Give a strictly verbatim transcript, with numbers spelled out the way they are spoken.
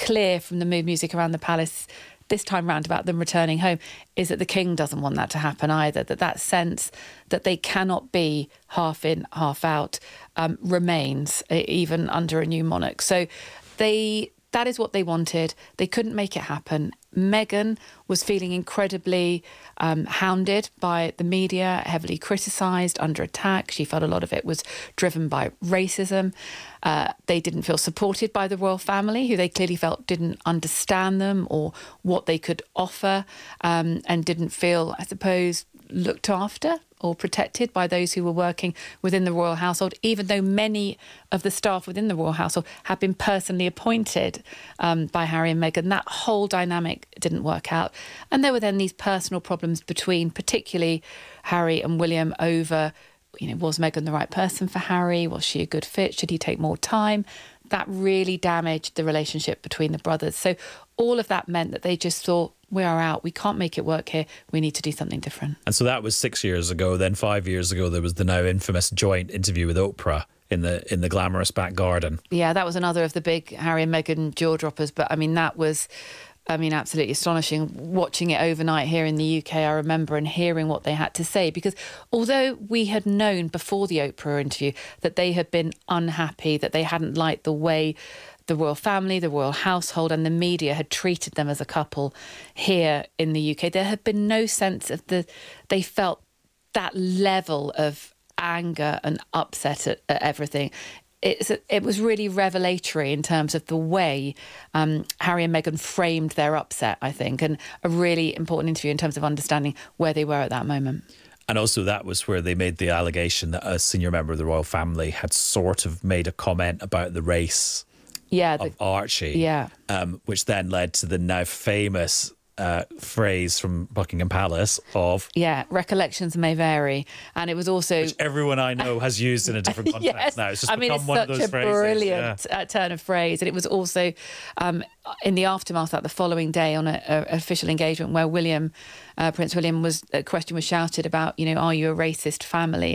clear from the mood music around the palace this time round about them returning home is that the king doesn't want that to happen either, that that sense that they cannot be half in, half out um, remains, even under a new monarch. So they... That is what they wanted. They couldn't make it happen. Meghan was feeling incredibly um, hounded by the media, heavily criticised, under attack. She felt a lot of it was driven by racism. Uh, they didn't feel supported by the royal family, who they clearly felt didn't understand them or what they could offer, um, and didn't feel, I suppose, looked after or protected by those who were working within the royal household, even though many of the staff within the royal household had been personally appointed um, by Harry and Meghan. That whole dynamic didn't work out. And there were then these personal problems between particularly Harry and William over, you know, was Meghan the right person for Harry? Was she a good fit? Should he take more time? That really damaged the relationship between the brothers. So all of that meant that they just thought, we are out. We can't make it work here. We need to do something different. And so that was six years ago. Then five years ago, there was the now infamous joint interview with Oprah in the in the glamorous back garden. Yeah, that was another of the big Harry and Meghan jaw droppers. But I mean, that was, I mean, absolutely astonishing. Watching it overnight here in the U K, I remember, and hearing what they had to say. Because although we had known before the Oprah interview that they had been unhappy, that they hadn't liked the way the royal family, the royal household and the media had treated them as a couple here in the U K, there had been no sense of the... They felt that level of anger and upset at, at everything. It's, it was really revelatory in terms of the way um, Harry and Meghan framed their upset, I think, and a really important interview in terms of understanding where they were at that moment. And also that was where they made the allegation that a senior member of the royal family had sort of made a comment about the race yeah, the, of Archie, yeah. um, which then led to the now famous uh, phrase from Buckingham Palace of... Yeah, recollections may vary. And it was also... Which everyone I know has used in a different context yes. now. It's just I mean, become it's one such of those a phrases. brilliant yeah. uh, turn of phrase. And it was also um, in the aftermath that the following day on an official engagement where William, uh, Prince William, was a question was shouted about, you know, are you a racist family?